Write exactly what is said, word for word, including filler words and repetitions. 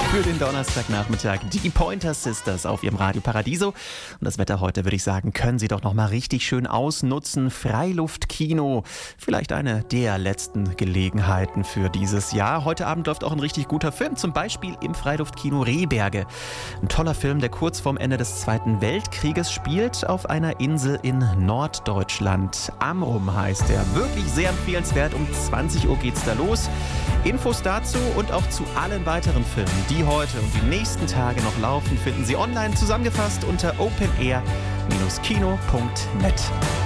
Für den Donnerstagnachmittag die Pointer Sisters auf ihrem Radio Paradiso. Und das Wetter heute, würde ich sagen, können Sie doch noch mal richtig schön ausnutzen. Freiluftkino, vielleicht eine der letzten Gelegenheiten für dieses Jahr. Heute Abend läuft auch ein richtig guter Film, zum Beispiel im Freiluftkino Rehberge. Ein toller Film, der kurz vorm Ende des Zweiten Weltkrieges spielt, auf einer Insel in Norddeutschland. Amrum heißt er. Wirklich sehr empfehlenswert. Um zwanzig Uhr geht's da los. Infos dazu und auch zu allen weiteren Filmen, die heute und die nächsten Tage noch laufen, finden Sie online zusammengefasst unter openair Bindestrich kino Punkt net.